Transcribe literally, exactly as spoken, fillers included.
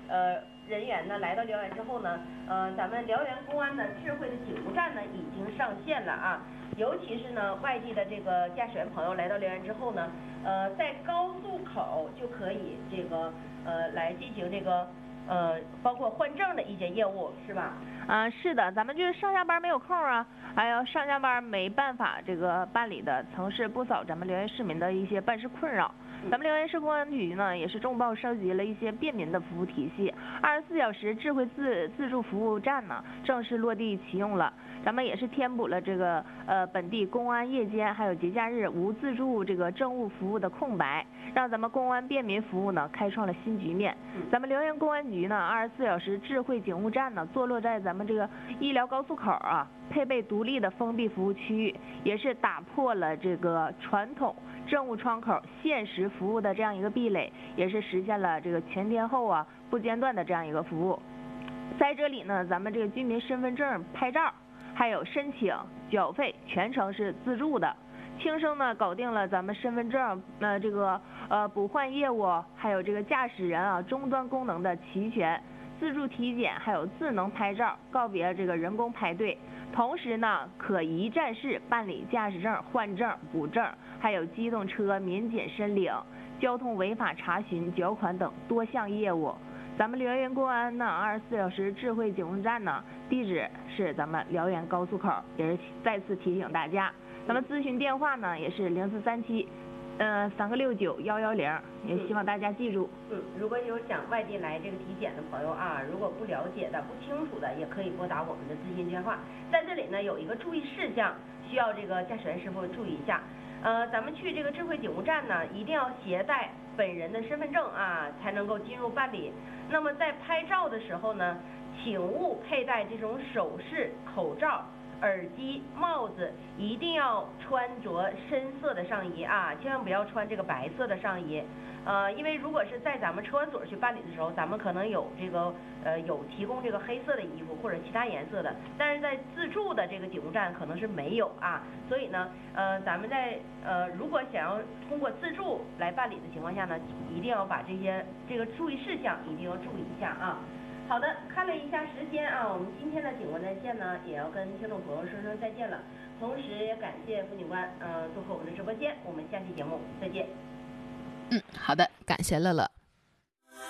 呃人员呢来到辽源之后呢，呃，咱们辽源公安的智慧的警务站呢已经上线了啊。尤其是呢，外地的这个驾驶员朋友来到辽源之后呢，呃，在高速口就可以这个呃来进行这个呃包括换证的一些业务，是吧？ 啊，是的，咱们就是上下班没有空啊，还有上下班没办法这个办理的，曾是不少咱们辽源市民的一些办事困扰。咱们辽源市公安局呢，也是众报收集了一些便民的服务体系，二十四小时智慧自自助服务站呢正式落地启用了。咱们也是填补了这个呃本地公安夜间还有节假日无自助这个政务服务的空白，让咱们公安便民服务呢开创了新局面。咱们辽源公安局呢二十四小时智慧警务站呢坐落在咱们这个医疗高速口啊，配备独立的封闭服务区域，也是打破了这个传统政务窗口限时服务的这样一个壁垒，也是实现了这个全天候啊不间断的这样一个服务。在这里呢，咱们这个居民身份证拍照还有申请缴费全程是自助的，轻松呢搞定了咱们身份证呃这个呃补换业务，还有这个驾驶人啊终端功能的齐全，自助体检还有智能拍照，告别这个人工排队，同时呢可一站式办理驾驶证换证补证，还有机动车免检申领、交通违法查询缴款等多项业务。咱们辽源公安呢二十四小时智慧警务站呢地址是咱们辽源高速口，也是再次提醒大家，咱们咨询电话呢也是零四三七呃三个六九幺幺零，也希望大家记住。 嗯，如果有想外地来这个体检的朋友啊，如果不了解的、不清楚的，也可以拨打我们的咨询电话。在这里呢有一个注意事项，需要这个驾驶员师傅注意一下。呃，咱们去这个智慧警务站呢，一定要携带本人的身份证啊，才能够进入办理。那么在拍照的时候呢，请勿佩戴这种首饰、口罩、耳机、帽子，一定要穿着深色的上衣啊，千万不要穿这个白色的上衣。呃，因为如果是在咱们车管所去办理的时候，咱们可能有这个呃有提供这个黑色的衣服或者其他颜色的，但是在自助的这个警务站可能是没有啊，所以呢，呃，咱们在呃如果想要通过自助来办理的情况下呢，一定要把这些这个注意事项一定要注意一下啊。好的，看了一下时间啊，我们今天的警官在线呢，也要跟听众朋友说声再见了。同时也感谢副警官呃做客我们的直播间，我们下期节目再见。 嗯，好的，感谢乐乐。